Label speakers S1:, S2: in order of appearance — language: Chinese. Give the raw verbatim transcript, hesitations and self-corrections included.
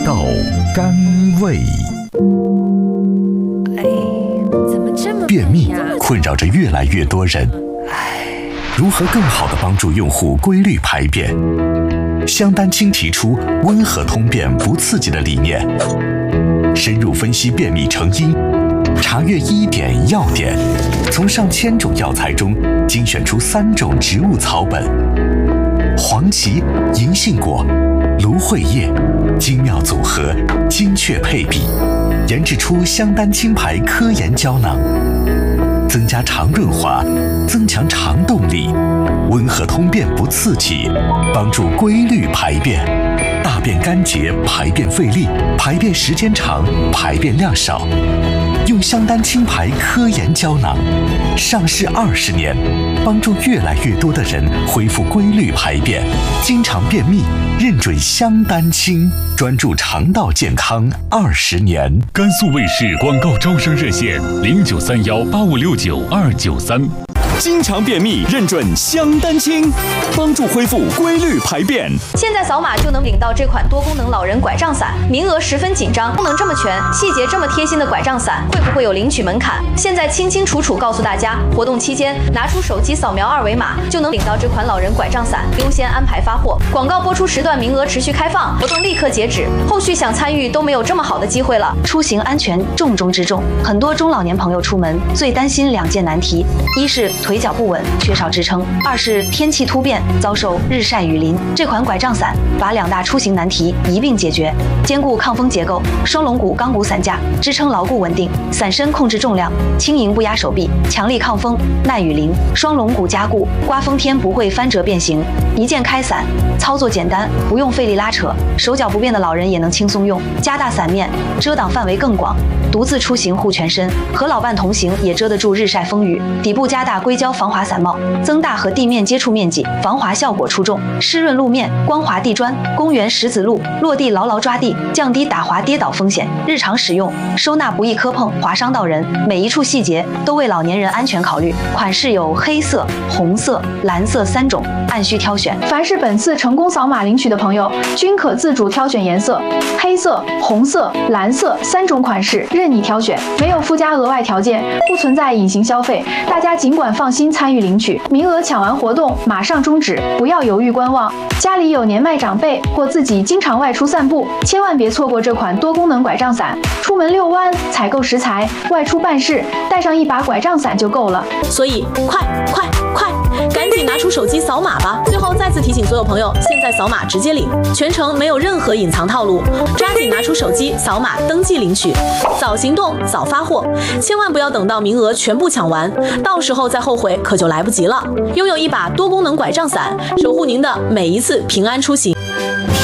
S1: 道甘味。
S2: 哎，怎么这么
S1: 便秘困扰着越来越多人，如何更好地帮助用户规律排便？香丹青提出温和通便不刺激的理念，深入分析便秘成因，查阅医典药典，从上千种药材中精选出三种植物草本：黄芪、银杏果、芦荟叶，精妙组合，精确配比，研制出香丹青牌科研胶囊，增加肠润滑，增强肠动力，温和通便不刺激，帮助规律排便，大便干结，排便费力，排便时间长，排便量少。用香丹青牌科研胶囊，上市二十年，帮助越来越多的人恢复规律排便，经常便秘，认准香丹青，专注肠道健康二十年。
S3: 甘肃卫视广告招生热线零九三幺八五六九二九三。
S4: 经常便秘，认准香丹青，帮助恢复规律排便。
S5: 现在扫码就能领到这款多功能老人拐杖伞，名额十分紧张，功能这么全，细节这么贴心的拐杖伞，会不会有领取门槛？现在清清楚楚告诉大家，活动期间拿出手机扫描二维码就能领到这款老人拐杖伞，优先安排发货。广告播出时段名额持续开放，活动立刻截止，后续想参与都没有这么好的机会了。
S6: 出行安全重中之重，很多中老年朋友出门最担心两件难题，一是腿脚不稳，缺少支撑；二是天气突变，遭受日晒雨淋。这款拐杖伞把两大出行难题一并解决，兼顾抗风结构，双龙骨钢骨伞架支撑牢固稳定，伞身控制重量，轻盈不压手臂，强力抗风，耐雨淋。双龙骨加固，刮风天不会翻折变形。一键开伞，操作简单，不用费力拉扯，手脚不便的老人也能轻松用。加大伞面，遮挡范围更广。独自出行护全身，和老伴同行也遮得住日晒风雨。底部加大硅胶防滑伞帽，增大和地面接触面积，防滑效果出众。湿润路面，光滑地砖，公园石子路，落地牢牢抓地，降低打滑跌倒风险。日常使用，收纳不易磕碰划伤到人，每一处细节都为老年人安全考虑。款式有黑色、红色、蓝色三种，按需挑选。
S7: 凡是本次成功扫码领取的朋友，均可自主挑选颜色，黑色、红色、蓝色三种款式任你挑选，没有附加额外条件，不存在隐形消费，大家尽管放心参与领取。名额抢完活动马上终止，不要犹豫观望。家里有年迈长辈或自己经常外出散步，千万别错过这款多功能拐杖伞。出门遛弯、采购食材、外出办事，带上一把拐杖伞就够了。
S8: 所以快快快，赶紧拿出手机扫码吧！最后再次提醒所有朋友，现在扫码直接领，全程没有任何隐藏套路，抓紧拿出手机扫码登记领取，早行动早发货，千万不要等到名额全部抢完，到时候再后悔可就来不及了。拥有一把多功能拐杖伞，守护您的每一次平安出行。